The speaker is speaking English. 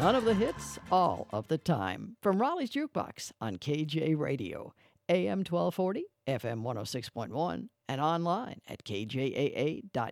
None of the hits, all of the time. From Raleigh's Jukebox on KJ Radio, AM 1240, FM 106.1, and online at kjaa.com.